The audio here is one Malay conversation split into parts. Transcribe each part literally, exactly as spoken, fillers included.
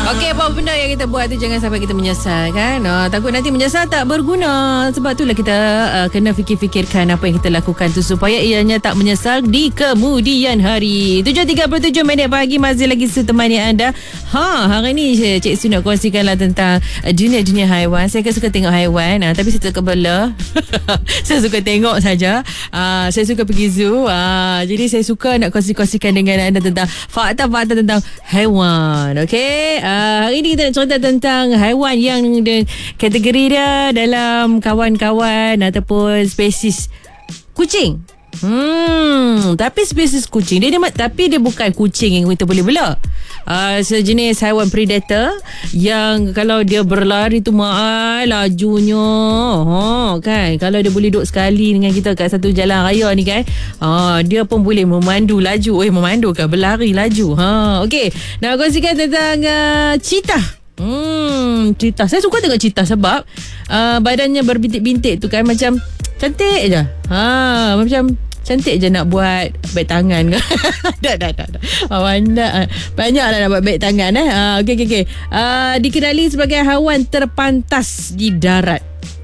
Okey, apa benda yang kita buat tu jangan sampai kita menyesal kan. Uh, takut nanti menyesal tak berguna. Sebab itulah kita uh, kena fikir-fikirkan apa yang kita lakukan tu supaya ianya tak menyesal di kemudian hari. tujuh tiga puluh tujuh minit pagi masih lagi setemani anda. Ha, hari ni Cik Su nak kongsikanlah tentang uh, dunia-dunia haiwan. Saya kan suka tengok haiwan, uh, tapi saya tak kebela. Saya suka tengok saja. Uh, saya suka pergi zoo. Uh, jadi saya suka nak kongsi-kongsikan dengan anda tentang fakta-fakta tentang haiwan. Okey. Uh, hari ini kita nak cerita tentang haiwan yang de, kategori dia dalam kawan-kawan ataupun spesies kucing. Hmm, tapi spesies kucing dia, dia tapi dia bukan kucing yang kita boleh bela. Uh, sejenis haiwan predator yang kalau dia berlari tu maai lajunya. Ha kan, kalau dia boleh duduk sekali dengan kita kat satu jalan raya ni kan. Ha, dia pun boleh memandu laju. Eh memandu kan, berlari laju. Ha, okey. Nak kongsikan tentang uh, cheetah. Hmm, cheetah. Saya suka tengok cheetah sebab uh, badannya berbintik-bintik tu kan, macam cantik je. Ha, macam cantik je nak buat beg tangan. dah, dah, dah, dah. Oh, banyak, banyak lah nak buat beg tangan. Eh. Uh, okay, okay, okay. Uh, dikenali sebagai haiwan terpantas di darat.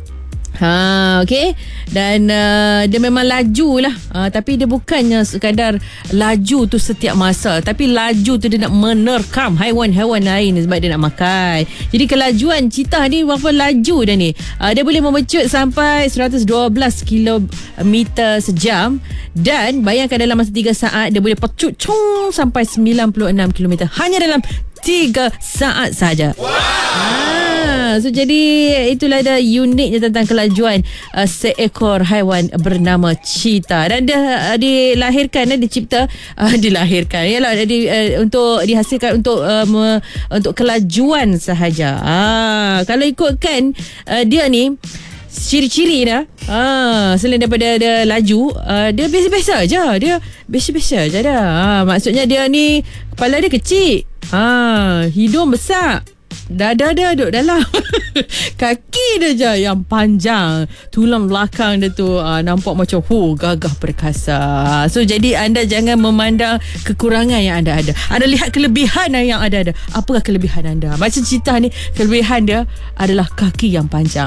Ha, okey. Dan uh, dia memang laju lah. Uh, tapi dia bukannya sekadar laju tu setiap masa, tapi laju tu dia nak menerkam haiwan-haiwan lain sebab dia nak makan. Jadi kelajuan cheetah ni berapa laju dia ni? Uh, dia boleh memecut sampai seratus dua belas kilometer sejam. Dan bayangkan dalam masa tiga saat dia boleh pecut cung sampai sembilan puluh enam kilometer hanya dalam tiga saat saja. Wow. Ah, so jadi itulah ada uniknya tentang kelajuan uh, seekor haiwan bernama cheetah. Dan dia uh, dilahirkan dan uh, dicipta uh, dilahirkan yalah di, uh, untuk dihasilkan untuk uh, me, untuk kelajuan sahaja. Ah, kalau ikutkan uh, dia ni ciri-ciri dia, ah, selain daripada dia laju, ah, dia biasa-biasa je. Dia biasa-biasa je dah. Ah, maksudnya dia ni kepala dia kecil, ah, hidung besar, dada dia duduk dalam. Kaki dia je yang panjang, tulang belakang dia tu uh, nampak macam huh, gagah perkasa. So jadi anda jangan memandang kekurangan yang anda ada. Anda lihat kelebihan yang ada ada. Apakah kelebihan anda? Macam cheetah ni, kelebihan dia adalah kaki yang panjang.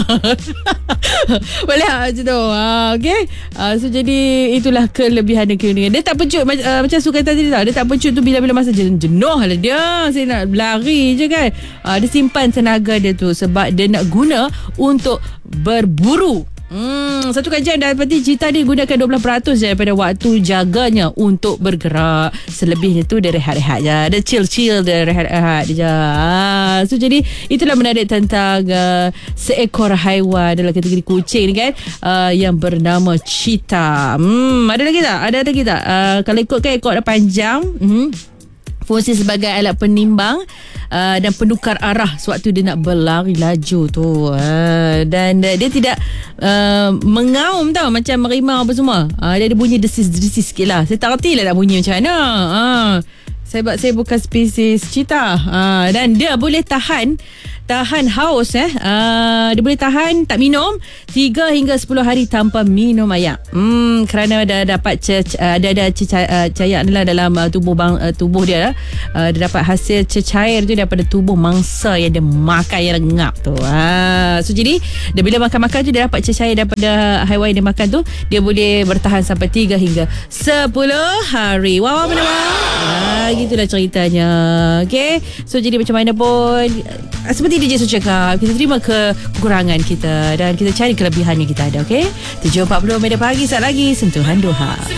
Boleh macam tu. Uh, okay. Uh, so jadi itulah kelebihan dan kelebihan. Dia tak pencut uh, macam suka tadi tau. Dia tak pencut tu bila-bila masa jenuh lah dia. Saya nak berlari je kan. Uh, dia simpan tenaga dia tu sebab dia nak guna untuk berburu. Hmm, satu kajian dapati cheetah dia gunakan dua belas peratus daripada waktu jaganya untuk bergerak. Selebihnya tu dia rehat-rehat je. Dia chill-chill, dia rehat-rehat je. Ah, so jadi itulah menarik tentang uh, seekor haiwan dalam kategori kucing ni kan, uh, yang bernama cheetah. Hmm, ada lagi tak? Ada lagi tak? Uh, kalau ikutkan ekor dia panjang. Hmm. Fungsi sebagai alat penimbang uh, dan penukar arah sewaktu dia nak berlari laju tu. Uh, dan uh, dia tidak uh, mengaum tau macam merimau apa semua. Uh, dia ada bunyi desis-desis sikit lah. Saya tak reti lah nak bunyi macam mana. Uh, sebab saya bukan spesies cheetah. Uh, dan dia boleh tahan tahan haus eh. Uh, dia boleh tahan tak minum tiga hingga sepuluh hari tanpa minum air. Hmm, kerana dah dapat ce- ada ada cahaya uh, dalam uh, tubuh bang, uh, tubuh dia. Uh, dia dapat hasil cecair tu daripada tubuh mangsa yang dia makan yang lengap tu. Ha, so jadi dia bila makan-makan tu dia dapat cecair daripada haiwan yang dia makan tu, dia boleh bertahan sampai tiga hingga sepuluh hari. Wow, mana wow. Ha, gitulah ceritanya. Okay. So jadi macam mana pun seperti D J Su cakap, kita terima ke kekurangan kita dan kita cari kelebihan yang kita ada. Okay. tujuh empat puluh minit pagi, saat lagi Sentuhan Doha.